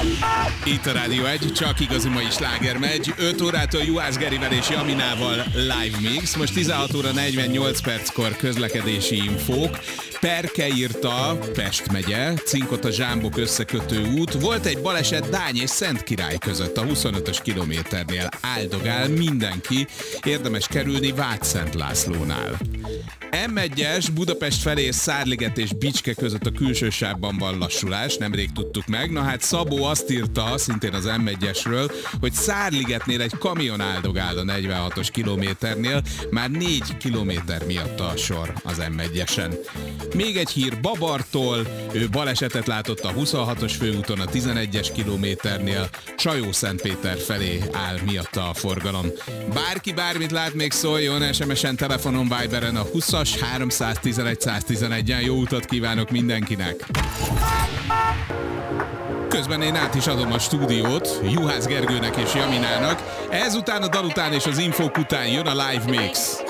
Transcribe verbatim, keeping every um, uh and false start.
Itt a Rádió egy, csak igazi mai sláger megy. öt órától Juhász Gerivel és Jaminával live mix. Most tizenhat óra negyvennyolc perckor közlekedési infók. Perke írta, Pest megye, Cinkot a Zsámbok összekötő út. Volt egy baleset Dány és Szentkirály között, a huszonötös kilométernél. Áldogál mindenki, érdemes kerülni Vágy-Szent Lászlónál. em egyes Budapest felé Szárliget és Bicske között a külső sávban van lassulás, nemrég tudtuk meg. Na hát Szabó azt írta, szintén az em egyesről, hogy Szárligetnél egy kamion áldogál a negyvenhatos kilométernél, már négy kilométer miatt a sor az em egyesen. Még egy hír Babartól, ő balesetet látott a huszonhatos főúton a tizenegyes kilométernél, Csajó-Szentpéter felé áll miatta a forgalom. Bárki bármit lát, még szóljon, es em es-en, telefonon, Viberen a huszas háromszáztizenegy száztizenegyen. Jó utat kívánok mindenkinek! Közben én át is adom a stúdiót Juhász Gergőnek és Jaminának. Ezután a dal után és az infók után jön a live mix.